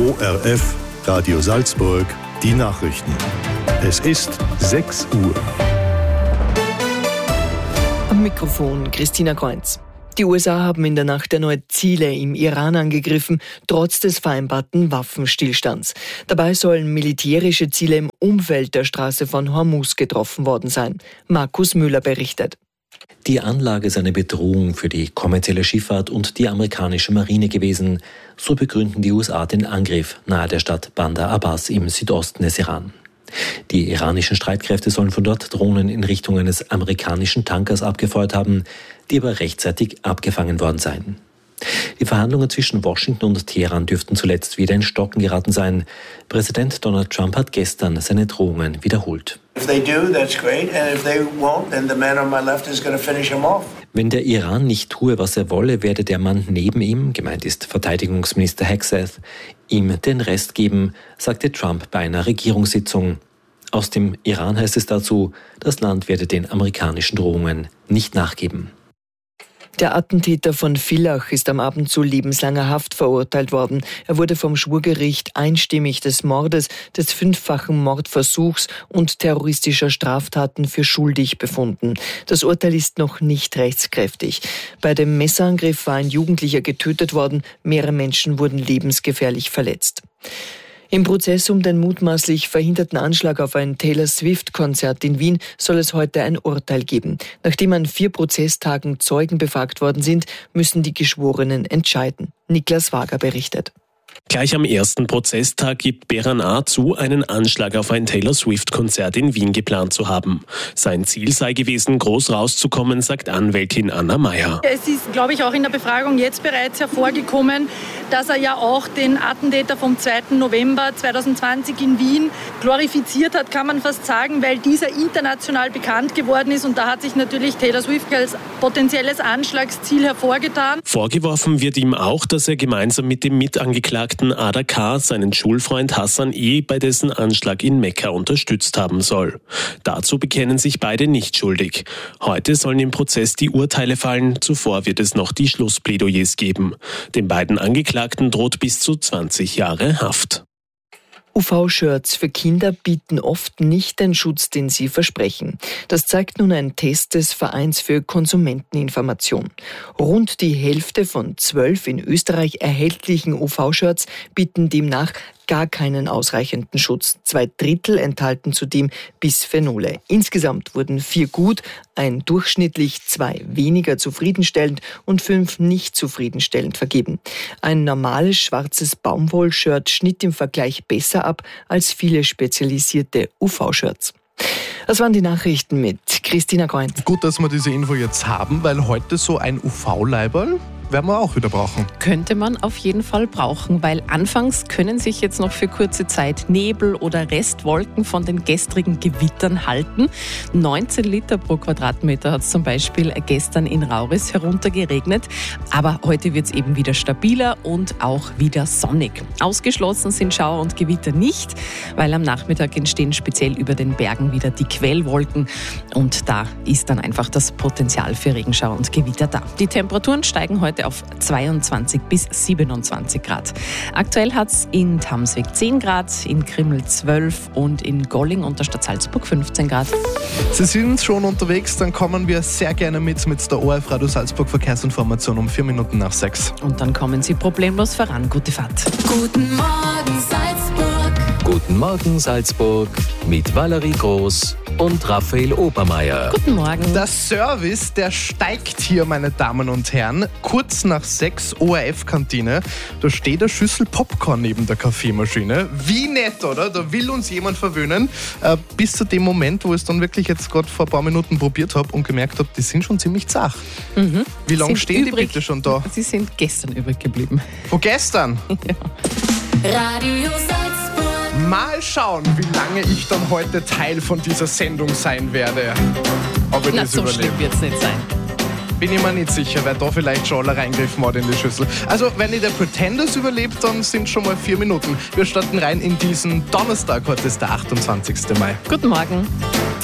ORF Radio Salzburg, die Nachrichten. Es ist 6 Uhr. Am Mikrofon Christina Kreuz. Die USA haben in der Nacht erneut Ziele im Iran angegriffen, trotz des vereinbarten Waffenstillstands. Dabei sollen militärische Ziele im Umfeld der Straße von Hormuz getroffen worden sein. Markus Müller berichtet. Die Anlage sei eine Bedrohung für die kommerzielle Schifffahrt und die amerikanische Marine gewesen. So begründen die USA den Angriff nahe der Stadt Bandar Abbas im Südosten des Iran. Die iranischen Streitkräfte sollen von dort Drohnen in Richtung eines amerikanischen Tankers abgefeuert haben, die aber rechtzeitig abgefangen worden seien. Die Verhandlungen zwischen Washington und Teheran dürften zuletzt wieder in Stocken geraten sein. Präsident Donald Trump hat gestern seine Drohungen wiederholt. Wenn der Iran nicht tue, was er wolle, werde der Mann neben ihm, gemeint ist Verteidigungsminister Hegseth, ihm den Rest geben, sagte Trump bei einer Regierungssitzung. Aus dem Iran heißt es dazu, das Land werde den amerikanischen Drohungen nicht nachgeben. Der Attentäter von Villach ist am Abend zu lebenslanger Haft verurteilt worden. Er wurde vom Schwurgericht einstimmig des Mordes, des 5-fachen Mordversuchs und terroristischer Straftaten für schuldig befunden. Das Urteil ist noch nicht rechtskräftig. Bei dem Messerangriff war ein Jugendlicher getötet worden, mehrere Menschen wurden lebensgefährlich verletzt. Im Prozess um den mutmaßlich verhinderten Anschlag auf ein Taylor-Swift-Konzert in Wien soll es heute ein Urteil geben. Nachdem an 4 Prozesstagen Zeugen befragt worden sind, müssen die Geschworenen entscheiden. Niklas Wager berichtet. Gleich am ersten Prozesstag gibt Beran A. zu, einen Anschlag auf ein Taylor-Swift-Konzert in Wien geplant zu haben. Sein Ziel sei gewesen, groß rauszukommen, sagt Anwältin Anna Meyer. Es ist, glaube ich, auch in der Befragung jetzt bereits hervorgekommen, dass er ja auch den Attentäter vom 2. November 2020 in Wien glorifiziert hat, kann man fast sagen, weil dieser international bekannt geworden ist. Und da hat sich natürlich Taylor Swift als potenzielles Anschlagsziel hervorgetan. Vorgeworfen wird ihm auch, dass er gemeinsam mit dem Mitangeklagten Ada K. seinen Schulfreund Hassan E. bei dessen Anschlag in Mekka unterstützt haben soll. Dazu bekennen sich beide nicht schuldig. Heute sollen im Prozess die Urteile fallen, zuvor wird es noch die Schlussplädoyers geben. Den beiden Angeklagten droht bis zu 20 Jahre Haft. UV-Shirts für Kinder bieten oft nicht den Schutz, den sie versprechen. Das zeigt nun ein Test des Vereins für Konsumenteninformation. Rund die Hälfte von 12 in Österreich erhältlichen UV-Shirts bieten demnach gar keinen ausreichenden Schutz. 2/3 enthalten zudem Bisphenole. Insgesamt wurden 4 gut, ein durchschnittlich 2 weniger zufriedenstellend und 5 nicht zufriedenstellend vergeben. Ein normales schwarzes Baumwollshirt schnitt im Vergleich besser ab als viele spezialisierte UV-Shirts. Das waren die Nachrichten mit Christina Kreuz. Gut, dass wir diese Info jetzt haben, weil heute so ein UV-Leiberl werden wir auch wieder brauchen. Könnte man auf jeden Fall brauchen, weil anfangs können sich jetzt noch für kurze Zeit Nebel oder Restwolken von den gestrigen Gewittern halten. 19 Liter pro Quadratmeter hat es zum Beispiel gestern in Rauris heruntergeregnet. Aber heute wird es eben wieder stabiler und auch wieder sonnig. Ausgeschlossen sind Schauer und Gewitter nicht, weil am Nachmittag entstehen speziell über den Bergen wieder die Quellwolken. Und da ist dann einfach das Potenzial für Regenschauer und Gewitter da. Die Temperaturen steigen heute auf 22 bis 27 Grad. Aktuell hat es in Tamsweg 10 Grad, in Krimml 12 und in Golling und der Stadt Salzburg 15 Grad. Sie sind schon unterwegs, dann kommen wir sehr gerne mit der ORF Radio Salzburg Verkehrsinformation um 4 Minuten nach 6. Und dann kommen Sie problemlos voran. Gute Fahrt. Guten Morgen Salzburg. Guten Morgen Salzburg mit Valerie Groß und Raphael Obermeier. Guten Morgen. Der Service, der steigt hier, meine Damen und Herren. Kurz nach 6 ORF-Kantine. Da steht eine Schüssel Popcorn neben der Kaffeemaschine. Wie nett, oder? Da will uns jemand verwöhnen. Bis zu dem Moment, wo ich es dann wirklich jetzt gerade vor ein paar Minuten probiert habe und gemerkt habe, die sind schon ziemlich zach. Mhm. Wie lange stehen die bitte schon da? Sie sind gestern übrig geblieben. Wo gestern? Ja. Radio Salzburg. Mal schauen, wie lange ich dann heute Teil von dieser Sendung sein werde. Ob ich das so überlebe. schlimm wird es nicht sein. Bin ich mir nicht sicher, weil da vielleicht schon alle reingriffen hat in die Schüssel. Also, wenn ihr der Pretenders überlebt, dann sind schon mal 4 Minuten. Wir starten rein in diesen Donnerstag, heute ist der 28. Mai. Guten Morgen.